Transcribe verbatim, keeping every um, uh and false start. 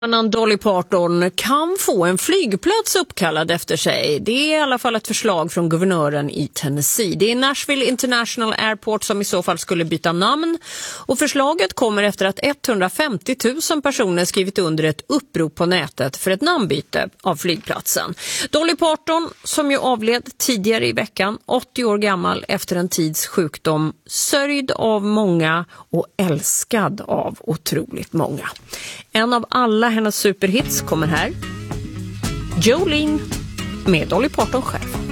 Dolly Parton kan få en flygplats uppkallad efter sig. Det är i alla fall ett förslag från guvernören i Tennessee. Det är Nashville International Airport som i så fall skulle byta namn. Och förslaget kommer efter att etthundrafemtio tusen personer skrivit under ett upprop på nätet för ett namnbyte av flygplatsen. Dolly Parton, som ju avled tidigare i veckan, åttio år gammal efter en tids sjukdom, sörjd av många och älskad av otroligt många. En av alla hennes superhits kommer här. Jolene med Dolly Parton själv.